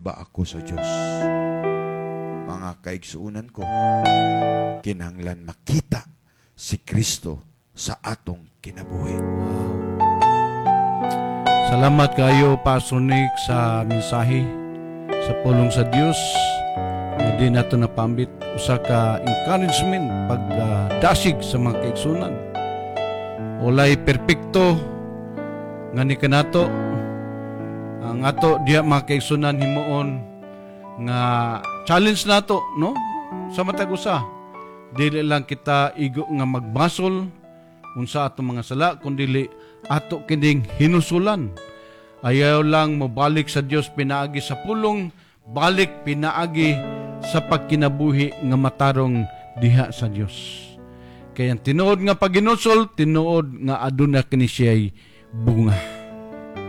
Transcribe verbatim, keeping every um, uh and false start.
ba ako sa Diyos? Mga kaigsuunan ko, kinahanglan makita si Kristo sa atong kinabuhi. Salamat kayo, Pastor Nick, sa mensahe sa pulong sa Dios. Hindi nato napambit usa ka encouragement pagdasig sa mga kaigsunan. Walay perpekto nga ni kanato. Ang ato diya mga kaigsunan himuon nga challenge nato, no? Sa matag usa. Dili lang kita igo nga magbasol unsa ato mga sala, kundi ato kining hinusulan. Ayaw lang mabalik sa Dios pinaagi sa pulong, balik pinaagi sa pagkinabuhi nga matarong diha sa Dios. Kaya tinuod nga paginusol, tinuod nga aduna kini siya'y bunga.